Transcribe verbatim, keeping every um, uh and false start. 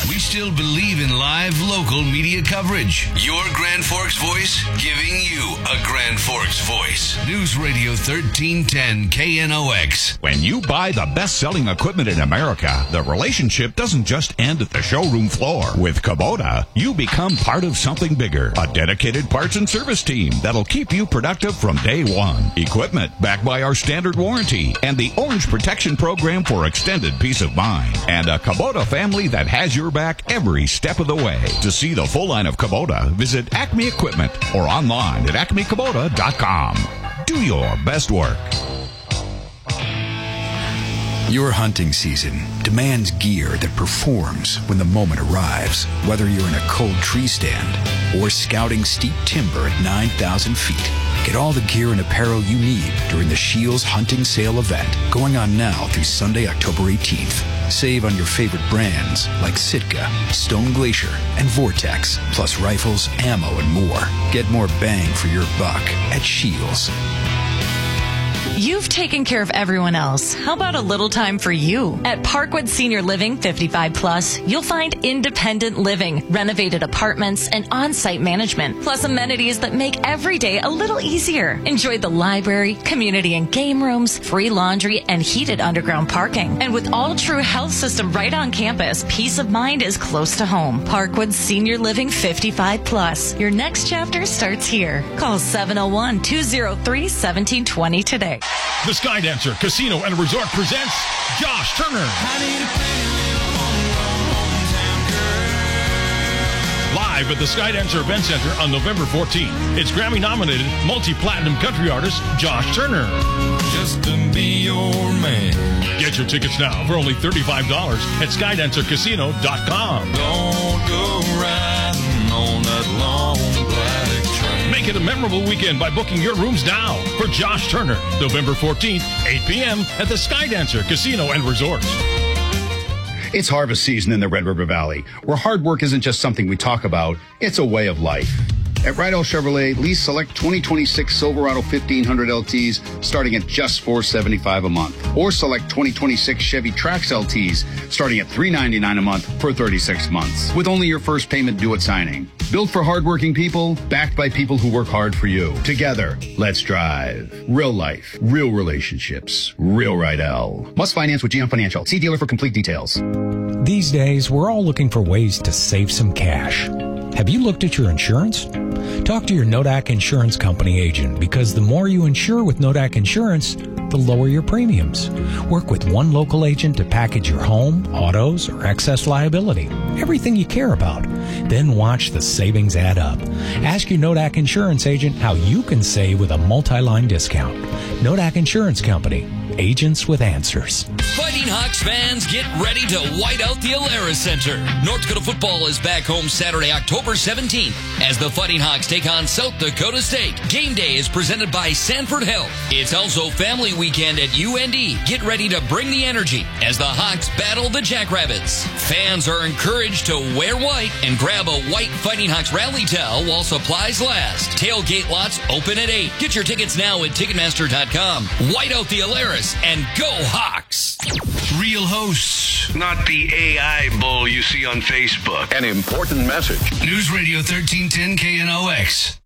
We still believe in live local media coverage. Your Grand Forks voice, giving you a Grand Forks voice. News Radio thirteen ten K N O X. When you buy the best-selling equipment in America, the relationship doesn't just end at the showroom floor. With Kubota, you become part of something bigger. A dedicated parts and service team that'll keep you productive from day one. Equipment backed by our standard warranty and the Orange Protection Program for extended peace of mind. And a Kubota family that has your back every step of the way. To see the full line of Kubota, visit Acme Equipment or online at acme kubota dot com. Do your best work. Your hunting season demands gear that performs when the moment arrives. Whether you're in a cold tree stand or scouting steep timber at nine thousand feet, get all the gear and apparel you need during the Shields Hunting Sale event, going on now through Sunday, October eighteenth. Save on your favorite brands like Sitka, Stone Glacier, and Vortex, plus rifles, ammo, and more. Get more bang for your buck at Shields. You've taken care of everyone else. How about a little time for you? At Parkwood Senior Living fifty-five plus, you'll find independent living, renovated apartments, and on-site management, plus amenities that make every day a little easier. Enjoy the library, community and game rooms, free laundry, and heated underground parking. And with All True Health System right on campus, peace of mind is close to home. Parkwood Senior Living fifty-five plus. Your next chapter starts here. Call seven oh one, two oh three, one seven two oh today. The Skydancer Casino and Resort presents Josh Turner. Live at the Skydancer Event Center on November fourteenth. It's Grammy-nominated multi-platinum country artist Josh Turner. Just to be your man. Get your tickets now for only thirty-five dollars at skydancer casino dot com. Don't go riding on that long black train. Make it a memorable weekend by booking your rooms now for Josh Turner, November fourteenth, eight p.m. at the Skydancer Casino and Resort. It's harvest season in the Red River Valley, where hard work isn't just something we talk about, it's a way of life. At Rydell Chevrolet, lease select twenty twenty-six Silverado fifteen hundred L Ts starting at just four hundred seventy-five dollars a month. Or select twenty twenty-six Chevy Trax L Ts starting at three hundred ninety-nine dollars a month for thirty-six months. With only your first payment due at signing. Built for hardworking people, backed by people who work hard for you. Together, let's drive. Real life, real relationships, real Rydell. Must finance with G M Financial. See dealer for complete details. These days, we're all looking for ways to save some cash. Have you looked at your insurance? Talk to your Nodak Insurance Company agent, because the more you insure with Nodak Insurance, the lower your premiums. Work with one local agent to package your home, autos, or excess liability. Everything you care about. Then watch the savings add up. Ask your Nodak Insurance agent how you can save with a multi-line discount. Nodak Insurance Company. Agents with answers. Fighting Hawks fans, get ready to white out the Alara Center. North Dakota football is back home Saturday, October seventeenth, as the Fighting Hawks take on South Dakota State. Game day is presented by Sanford Health. It's also family weekend at U N D. Get ready to bring the energy as the Hawks battle the Jackrabbits. Fans are encouraged to wear white and grab a white Fighting Hawks rally towel while supplies last. Tailgate lots open at eight. Get your tickets now at ticketmaster dot com. White out the Alaris and go Hawks! Real hosts, not the A I bull you see on Facebook. An important message. News Radio thirteen ten K N O X.